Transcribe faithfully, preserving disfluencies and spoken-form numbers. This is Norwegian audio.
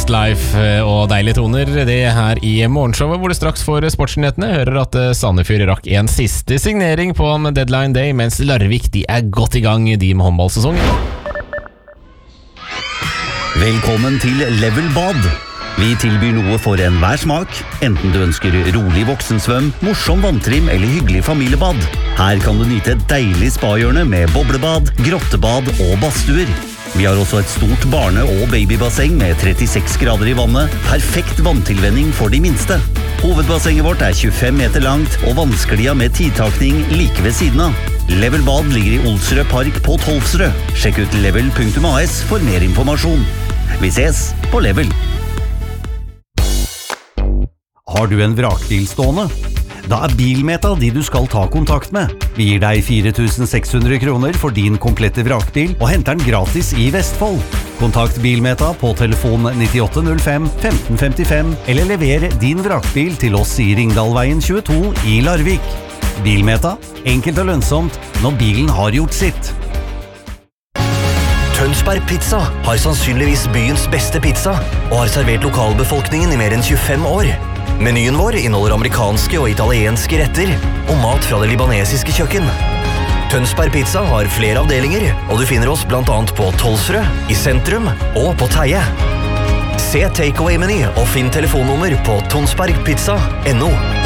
Westlife og deilige toner. Det her i morgenshowet, hvor det straks får sportsnyhetene hører at Sandefjord rakk en siste signering på en deadline day, mens Larvik de er godt i gang de med håndballsesongen. Velkommen til Level Bad. Vi tilbyr noe for enhver smak, enten du ønsker rolig voksensvøm, morsom vanntrim eller hyggelig familiebad. Her kan du nyte et deilig spahjørne med boblebad, grottebad og badstuer. Vi har også et stort barne- og babybasseng med trettiseks grader i vannet, perfekt vanntilvenning for de minste. Hovedbassenget vårt er tjuefem meter langt og vannsklia med tidtakning like ved siden av. Level Bad ligger i Olsrød Park på Tolvsrød. Sjekk ut level punktum a s for mer informasjon. Vi ses på Level. Har du en vrakbil stående? Da er Bilmeta de du skal ta kontakt med. Vi gir deg fire tusen seks hundre kroner for din komplette vrakbil og henter den gratis i Vestfold. Kontakt Bilmeta på telefon nittiåtte null fem femten femtifem eller lever din vrakbil til oss i Ringdalveien tjueto i Larvik. Bilmeta, enkelt og lønnsomt når bilen har gjort sitt. Tønsberg Pizza har sannsynligvis byens beste pizza og har servert lokalbefolkningen i mer enn tjuefem år. Menyen vår inneholder amerikanske og italienske retter og mat fra det libanesiske kjøkken. Tønsberg Pizza har flere avdelinger, og du finner oss blant annet på Tolvsrød, i sentrum og på Teie. Se takeaway-meny og finn telefonnummer på tonsbergpizza punktum no.